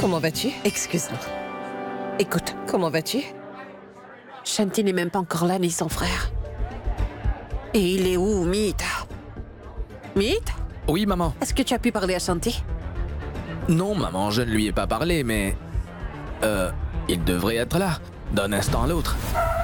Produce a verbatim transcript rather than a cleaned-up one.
Comment vas-tu? Excuse-moi. Écoute, Comment vas-tu? Shanti n'est même pas encore là, ni son frère. Et il est où, Meet? Meet? Oui, maman. Est-ce que tu as pu parler à Shanti? Non, maman, je ne lui ai pas parlé, mais... Euh... Il devrait être là, d'un instant à l'autre.